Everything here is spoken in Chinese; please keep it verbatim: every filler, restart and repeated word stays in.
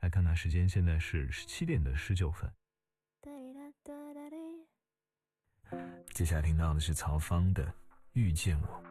来看看时间，现在是十七点的十九分。接下来听到的是曹芳的《遇见我》。